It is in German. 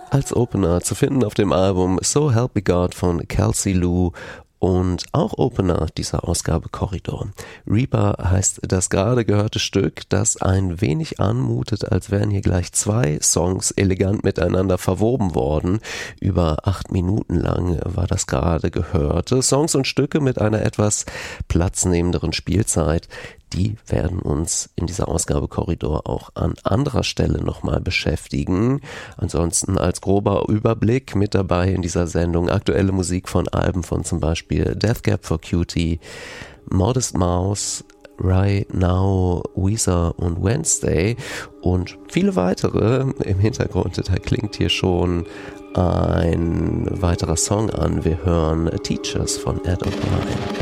als Opener zu finden auf dem Album So Help Me God von Kelsey Lou und auch Opener dieser Ausgabe Korridor. Reaper heißt das gerade gehörte Stück, das ein wenig anmutet, als wären hier gleich zwei Songs elegant miteinander verwoben worden. Über 8 Minuten lang war das gerade gehörte. Songs und Stücke mit einer etwas platznehmenderen Spielzeit. Die werden uns in dieser Ausgabe Korridor auch an anderer Stelle nochmal beschäftigen. Ansonsten als grober Überblick mit dabei in dieser Sendung aktuelle Musik von Alben von zum Beispiel Death Cab for Cutie, Modest Mouse, Right Now, Weezer und Wednesday und viele weitere. Im Hintergrund, da klingt hier schon ein weiterer Song an. Wir hören Teachers von Ed O'Brien.